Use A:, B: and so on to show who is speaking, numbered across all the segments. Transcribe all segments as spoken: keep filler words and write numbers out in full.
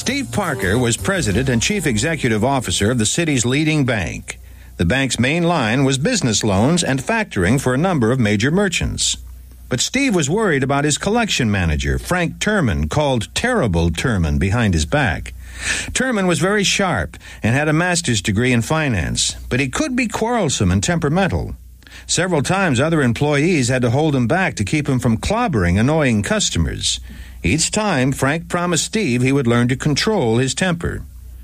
A: Steve Parker was president and chief executive officer of the city's leading bank. The bank's main line was business loans and factoring for a number of major merchants. But Steve was worried about his collection manager, Frank Terman, called Terrible Terman behind his back. Terman was very sharp and had a master's degree in finance, but he could be quarrelsome and temperamental. Several times other employees had to hold him back to keep him from clobbering annoying customers. Each time, Frank promised Steve he would learn to control his temper.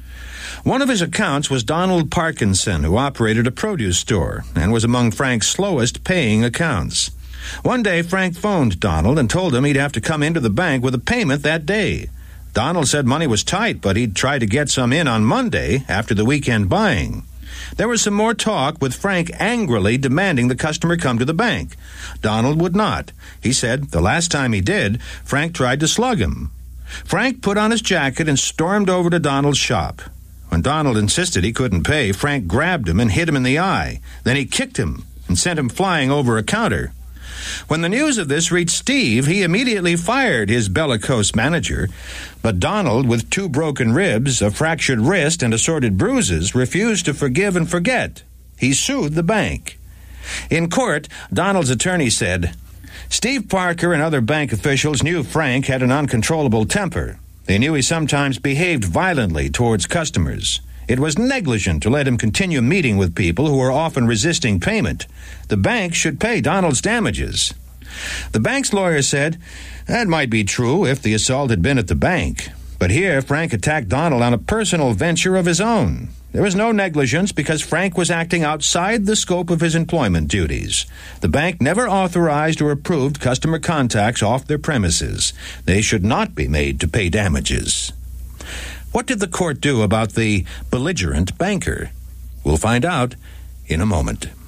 A: One of his accounts was Donald Parkinson, who operated a produce store and was among Frank's slowest paying accounts. One day, Frank phoned Donald and told him he'd have to come into the bank with a payment that day. Donald said money was tight, but he'd try to get some in on Monday after the weekend buying. There was some more talk, with Frank angrily demanding the customer come to the bank. Donald would not. He said the last time he did, Frank tried to slug him. Frank put on his jacket and stormed over to Donald's shop. When Donald insisted he couldn't pay, Frank grabbed him and hit him in the eye. Then he kicked him and sent him flying over a counter. When the news of this reached Steve, he immediately fired his bellicose manager. But Donald, with two broken ribs, a fractured wrist, and assorted bruises, refused to forgive and forget. He sued the bank. In court, Donald's attorney said, Steve Parker and other bank officials knew Frank had an uncontrollable temper. They knew he sometimes behaved violently towards customers. It was negligent to let him continue meeting with people who were often resisting payment. The bank should pay Donald's damages. The bank's lawyer said that might be true if the assault had been at the bank. But here, Frank attacked Donald on a personal venture of his own. There was no negligence because Frank was acting outside the scope of his employment duties. The bank never authorized or approved customer contacts off their premises. They should not be made to pay damages. What did the court do about the belligerent banker? We'll find out in a moment.